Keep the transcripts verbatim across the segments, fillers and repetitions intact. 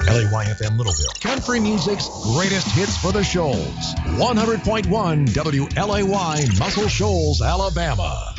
L A Y F M Littleville, country music's greatest hits for the Shoals. one hundred point one W L A Y, Muscle Shoals, Alabama.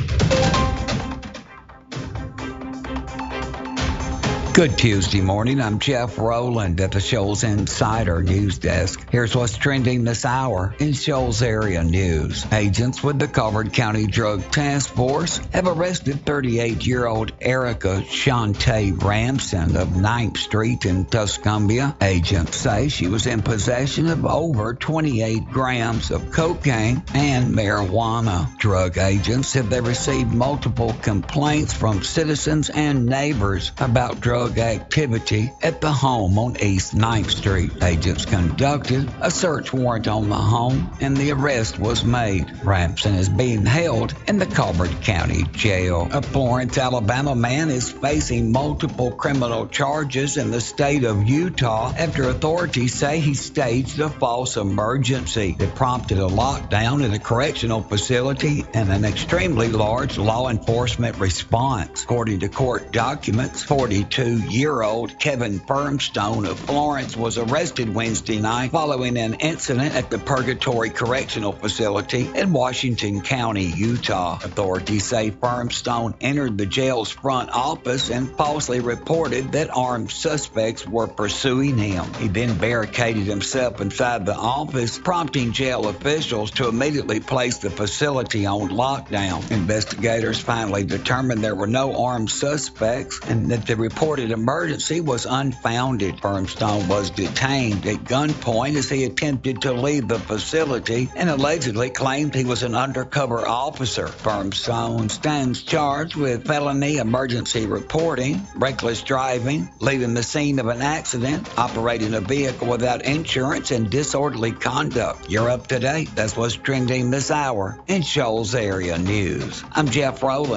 Good Tuesday morning. I'm Jeff Rowland at the Shoals Insider News Desk. Here's what's trending this hour in Shoals area news. Agents with the Colbert County Drug Task Force have arrested thirty-eight-year-old Erica Shantae Ramson of ninth Street in Tuscumbia. Agents say she was in possession of over twenty-eight grams of cocaine and marijuana. Drug agents said they received multiple complaints from citizens and neighbors about drug activity at the home on East ninth Street. Agents conducted a search warrant on the home and the arrest was made. Ramson is being held in the Colbert County Jail. A Florence, Alabama man is facing multiple criminal charges in the state of Utah after authorities say he staged a false emergency that prompted a lockdown at a correctional facility and an extremely large law enforcement response. According to court documents, forty-two-year-old Kevin Firmstone of Florence was arrested Wednesday night following an incident at the Purgatory Correctional Facility in Washington County, Utah. Authorities say Firmstone entered the jail's front office and falsely reported that armed suspects were pursuing him. He then barricaded himself inside the office, prompting jail officials to immediately place the facility on lockdown. Investigators finally determined there were no armed suspects and that the reported emergency was unfounded. Firmstone was detained at gunpoint as he attempted to leave the facility and allegedly claimed he was an undercover officer. Firmstone stands charged with felony emergency reporting, reckless driving, leaving the scene of an accident, operating a vehicle without insurance, and disorderly conduct. You're up to date. That's what's trending this hour in Shoals area news. I'm Jeff Rowland.